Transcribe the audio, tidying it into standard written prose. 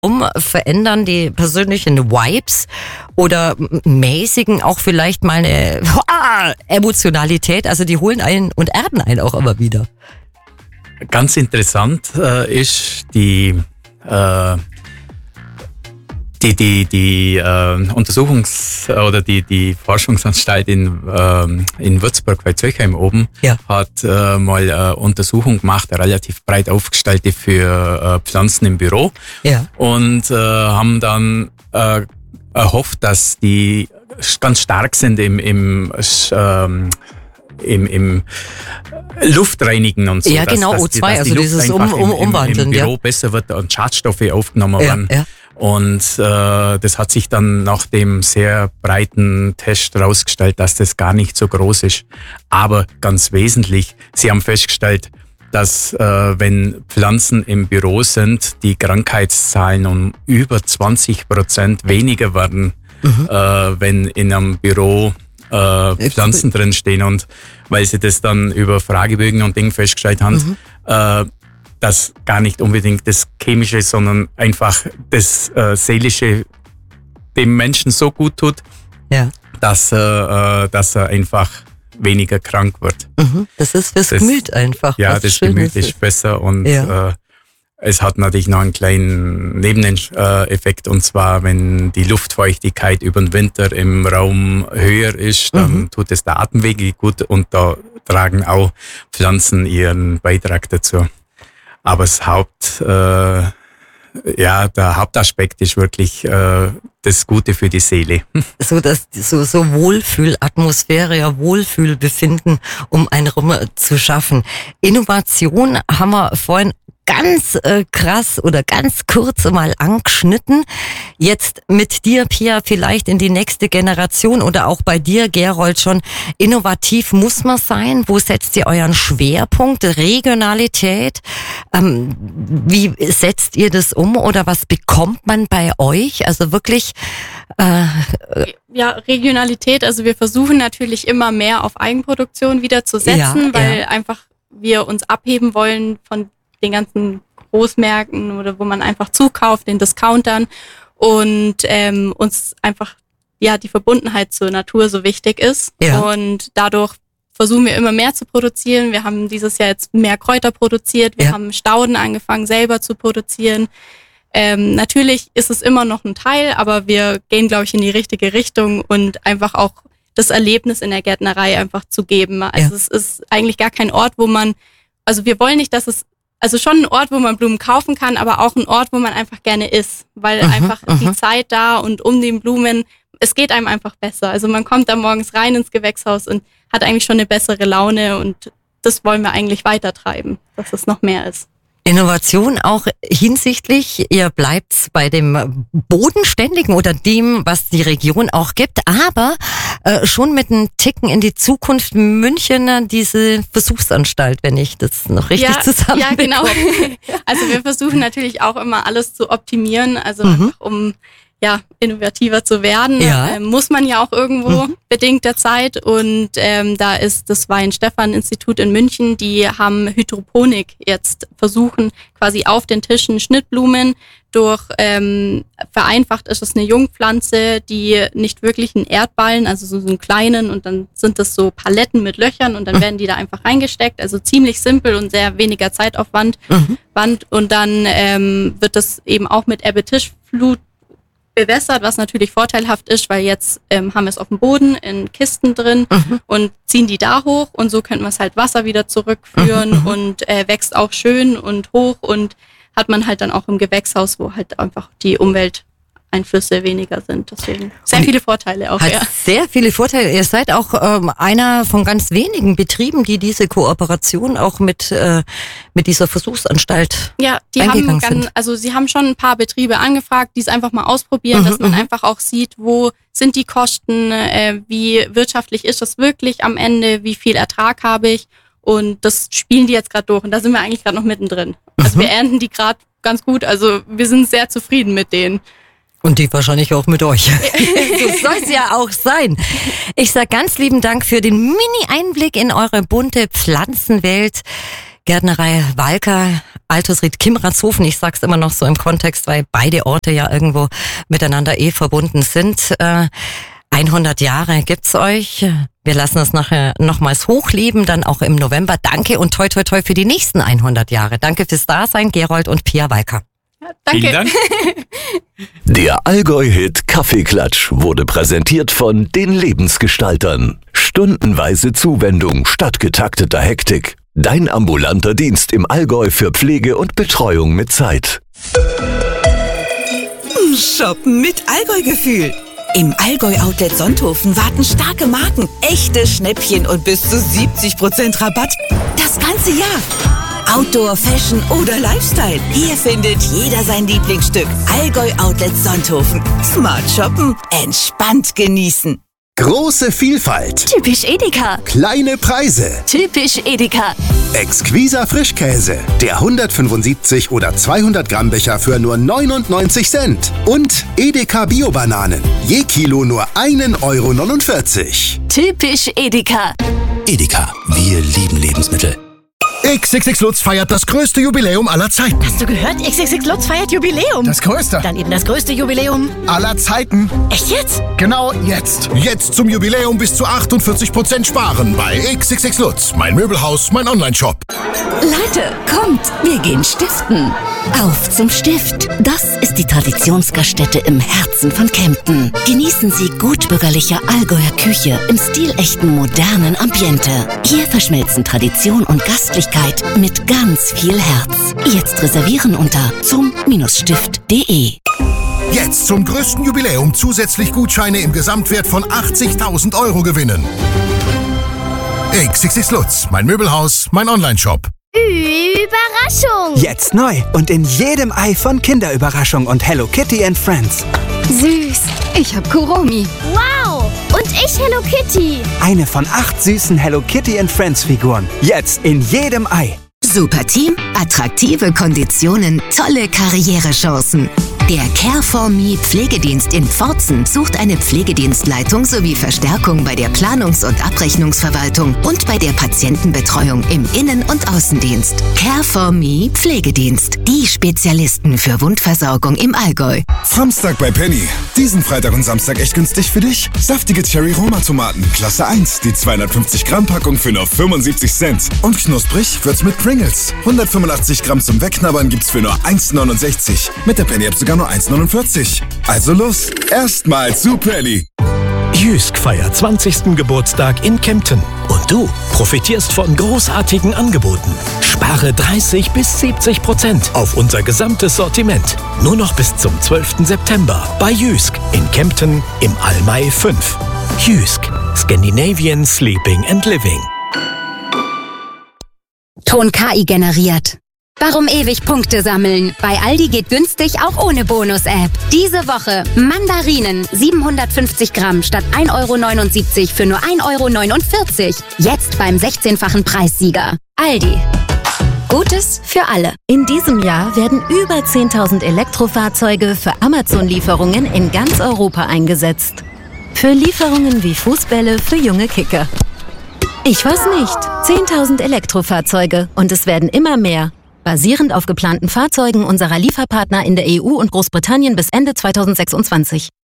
verändern die persönlichen Vibes oder mäßigen auch vielleicht mal eine Emotionalität. Also die holen einen und erden einen auch immer wieder. Ganz interessant ist die Untersuchungs- oder die Forschungsanstalt in Würzburg bei Zöchheim oben hat mal eine Untersuchung gemacht, eine relativ breit aufgestellte für Pflanzen im Büro und haben dann erhofft, dass die ganz stark sind im Luftreinigen und so. Ja, genau, dass O2, also dieses Umwandeln. Im Büro besser wird und Schadstoffe aufgenommen werden. Ja. Und das hat sich dann nach dem sehr breiten Test herausgestellt, dass das gar nicht so groß ist. Aber ganz wesentlich, sie haben festgestellt, dass wenn Pflanzen im Büro sind, die Krankheitszahlen um über 20% weniger werden, wenn in einem Büro Pflanzen drin stehen. Und weil sie das dann über Fragebögen und Dinge festgestellt haben, dass gar nicht unbedingt das Chemische, sondern einfach das Seelische dem Menschen so gut tut, dass er einfach weniger krank wird. Das ist fürs Gemüt einfach. Ja, das Gemüt ist besser und es hat natürlich noch einen kleinen Nebeneffekt, und zwar, wenn die Luftfeuchtigkeit über den Winter im Raum höher ist, dann tut es der Atemwege gut und da tragen auch Pflanzen ihren Beitrag dazu. Aber der Hauptaspekt ist wirklich das Gute für die Seele. So Wohlfühlatmosphäre, Wohlfühlbefinden um einen rum zu schaffen. Innovation haben wir vorhin ganz krass oder ganz kurz mal angeschnitten. Jetzt mit dir, Pia, vielleicht in die nächste Generation oder auch bei dir, Gerold, schon. Innovativ muss man sein. Wo setzt ihr euren Schwerpunkt? Regionalität? Wie setzt ihr das um oder was bekommt man bei euch? Also wirklich... Regionalität. Also wir versuchen natürlich immer mehr auf Eigenproduktion wieder zu setzen, weil einfach wir uns abheben wollen von den ganzen Großmärkten oder wo man einfach zukauft, den Discountern und uns einfach die Verbundenheit zur Natur so wichtig ist und dadurch versuchen wir immer mehr zu produzieren. Wir haben dieses Jahr jetzt mehr Kräuter produziert, wir haben Stauden angefangen selber zu produzieren. Natürlich ist es immer noch ein Teil, aber wir gehen, glaube ich, in die richtige Richtung und einfach auch das Erlebnis in der Gärtnerei einfach zu geben. Also es ist eigentlich gar kein Ort, wir wollen nicht, dass es schon ein Ort, wo man Blumen kaufen kann, aber auch ein Ort, wo man einfach gerne ist, weil einfach die Zeit da und um den Blumen, es geht einem einfach besser. Also man kommt da morgens rein ins Gewächshaus und hat eigentlich schon eine bessere Laune und das wollen wir eigentlich weitertreiben, dass es noch mehr ist. Innovation auch hinsichtlich, ihr bleibt bei dem Bodenständigen oder dem, was die Region auch gibt, aber schon mit einem Ticken in die Zukunft München, diese Versuchsanstalt, wenn ich das noch richtig zusammenbekomme. Ja, genau. Also wir versuchen natürlich auch immer alles zu optimieren, also einfach um innovativer zu werden, muss man ja auch irgendwo bedingt der Zeit und da ist das Wein-Stephan-Institut in München, die haben Hydroponik jetzt versuchen, quasi auf den Tischen Schnittblumen durch, vereinfacht ist es eine Jungpflanze, die nicht wirklich einen Erdballen, also so einen kleinen und dann sind das so Paletten mit Löchern und dann werden die da einfach reingesteckt, also ziemlich simpel und sehr weniger Zeitaufwand und dann wird das eben auch mit Ebbe-Tischflut bewässert, was natürlich vorteilhaft ist, weil jetzt haben wir es auf dem Boden in Kisten drin und ziehen die da hoch und so können wir es halt Wasser wieder zurückführen und wächst auch schön und hoch und hat man halt dann auch im Gewächshaus, wo halt einfach die Umwelteinflüsse weniger sind. Deswegen sehr viele Vorteile auch. Sehr viele Vorteile. Ihr seid auch einer von ganz wenigen Betrieben, die diese Kooperation auch mit dieser Versuchsanstalt eingegangen sind. Also sie haben schon ein paar Betriebe angefragt, die es einfach mal ausprobieren, dass man einfach auch sieht, wo sind die Kosten, wie wirtschaftlich ist das wirklich am Ende, wie viel Ertrag habe ich und das spielen die jetzt gerade durch und da sind wir eigentlich gerade noch mittendrin. Also wir ernten die gerade ganz gut, also wir sind sehr zufrieden mit denen. Und die wahrscheinlich auch mit euch. So soll es ja auch sein. Ich sage ganz lieben Dank für den Mini-Einblick in eure bunte Pflanzenwelt. Gärtnerei Walker, Altusried, Kimratshofen. Ich sag's immer noch so im Kontext, weil beide Orte ja irgendwo miteinander verbunden sind. 100 Jahre gibt's euch. Wir lassen es nachher nochmals hochleben, dann auch im November. Danke und toi toi toi für die nächsten 100 Jahre. Danke fürs Dasein, Gerold und Pia Walker. Ja, danke. Vielen Dank. Der Allgäu-Hit Kaffeeklatsch wurde präsentiert von den Lebensgestaltern. Stundenweise Zuwendung statt getakteter Hektik. Dein ambulanter Dienst im Allgäu für Pflege und Betreuung mit Zeit. Shoppen mit Allgäu-Gefühl. Im Allgäu-Outlet Sonthofen warten starke Marken, echte Schnäppchen und bis zu 70% Rabatt. Das ganze Jahr. Outdoor, Fashion oder Lifestyle. Hier findet jeder sein Lieblingsstück. Allgäu-Outlet Sonthofen. Smart shoppen, entspannt genießen. Große Vielfalt. Typisch Edeka. Kleine Preise. Typisch Edeka. Exquiser Frischkäse. Der 175 oder 200 Gramm Becher für nur 99 Cent. Und Edeka Bio-Bananen. Je Kilo nur 1,49 €. Typisch Edeka. Edeka, wir lieben Lebensmittel. XXX Lutz feiert das größte Jubiläum aller Zeiten. Hast du gehört? XXX Lutz feiert Jubiläum. Das größte. Dann eben das größte Jubiläum Aller Zeiten. Echt jetzt? Genau jetzt. Jetzt zum Jubiläum bis zu 48% sparen bei XXX Lutz. Mein Möbelhaus, mein Onlineshop. Leute, kommt, wir gehen stiften. Auf zum Stift. Das ist die Traditionsgaststätte im Herzen von Kempten. Genießen Sie gutbürgerliche Allgäuer Küche im stilechten modernen Ambiente. Hier verschmelzen Tradition und Gastlichkeit mit ganz viel Herz. Jetzt reservieren unter zum-stift.de. Jetzt zum größten Jubiläum zusätzlich Gutscheine im Gesamtwert von 80.000 € gewinnen. XXX Lutz, mein Möbelhaus, mein Onlineshop. Überraschung! Jetzt neu und in jedem Ei von Kinderüberraschung und Hello Kitty and Friends. Süß! Ich hab Kuromi. Wow! Und ich Hello Kitty. Eine von 8 süßen Hello Kitty and Friends Figuren. Jetzt in jedem Ei. Super Team, attraktive Konditionen, tolle Karrierechancen. Der Care4Me Pflegedienst in Pforzen sucht eine Pflegedienstleitung sowie Verstärkung bei der Planungs- und Abrechnungsverwaltung und bei der Patientenbetreuung im Innen- und Außendienst. Care4Me Pflegedienst, die Spezialisten für Wundversorgung im Allgäu. Samstag bei Penny. Diesen Freitag und Samstag echt günstig für dich. Saftige Cherry-Roma-Tomaten, Klasse 1, die 250 Gramm Packung für nur 75 Cent. Und knusprig wird's mit Pringles. 185 Gramm zum Wegknabbern gibt's für nur 1,69. Mit der Penny-App sogar nur 1,49. Also los, erstmal zu Penny. Jysk feiert 20. Geburtstag in Kempten. Und du profitierst von großartigen Angeboten. Spare 30-70% auf unser gesamtes Sortiment. Nur noch bis zum 12. September bei Jysk in Kempten im Almai 5. Jysk, Scandinavian Sleeping and Living. Ton KI generiert. Warum ewig Punkte sammeln? Bei Aldi geht günstig auch ohne Bonus-App. Diese Woche Mandarinen 750 Gramm statt 1,79 € für nur 1,49 €. Jetzt beim 16-fachen Preissieger. Aldi. Gutes für alle. In diesem Jahr werden über 10.000 Elektrofahrzeuge für Amazon-Lieferungen in ganz Europa eingesetzt. Für Lieferungen wie Fußbälle für junge Kicker. Ich weiß nicht. 10.000 Elektrofahrzeuge und es werden immer mehr. Basierend auf geplanten Fahrzeugen unserer Lieferpartner in der EU und Großbritannien bis Ende 2026.